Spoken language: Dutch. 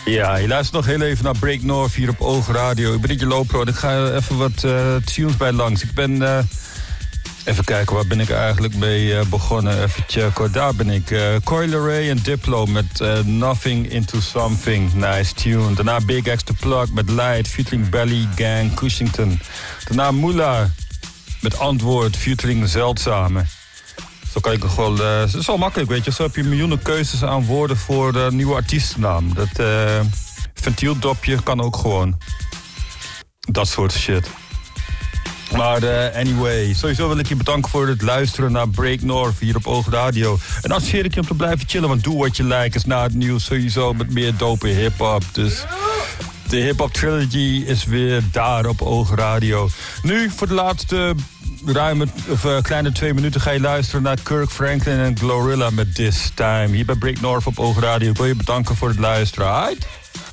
Ja, je luistert nog heel even naar Break North hier op Oog Radio. Ik ben Rietje Lopro en ik ga even wat tunes bij langs. Ik ben... even kijken, waar ben ik eigenlijk mee begonnen? Even checken, daar ben ik. Coi Leray en Diplo met Nothing Into Something. Nice tune. Daarna Big X The Plug met Light, featuring Belly Gang Cushington. Daarna Moolah met Antwoord, featuring Zeldzame. Zo kan ik nog wel... het is wel makkelijk, weet je. Zo heb je miljoenen keuzes aan woorden voor de nieuwe artiestennaam. Dat ventieldopje kan ook gewoon. Dat soort shit. Maar anyway, sowieso wil ik je bedanken voor het luisteren naar Break North hier op Oog Radio. En adviseer ik je om te blijven chillen, want doe wat je lijkt is na het nieuws sowieso met meer dope hip-hop. Dus de hip-hop trilogy is weer daar op Oog Radio. Nu voor de laatste kleine 2 minuten ga je luisteren naar Kirk Franklin en Glorilla met This Time. Hier bij Break North op Oog Radio. Ik wil je bedanken voor het luisteren. Aight?